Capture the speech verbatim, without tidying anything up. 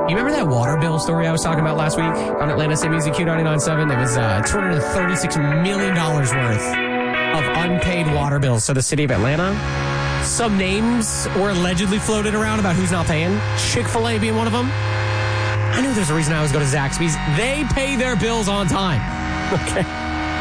You remember that water bill story I was talking about last week on Atlanta State Music Q ninety-nine point seven? There was uh, two hundred thirty-six million dollars worth of unpaid water bills to the city of Atlanta. Some names were allegedly floated around about who's not paying. Chick-fil-A being one of them. I knew there's a reason I always go to Zaxby's. They pay their bills on time. Okay.